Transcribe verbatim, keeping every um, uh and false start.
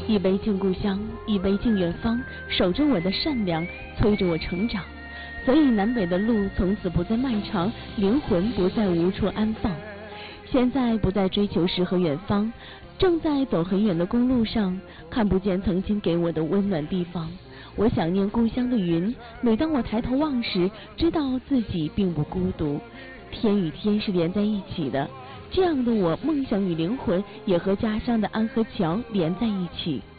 一杯敬故乡，一杯敬远方，守着我的善良，催着我成长。所以南北的路从此不再漫长，灵魂不再无处安放。现在不再追求诗和远方，正在走很远的公路上，看不见曾经给我的温暖地方。我想念故乡的云，每当我抬头望时，知道自己并不孤独。天与天是连在一起的，这样的我，梦想与灵魂也和家乡的安和桥连在一起。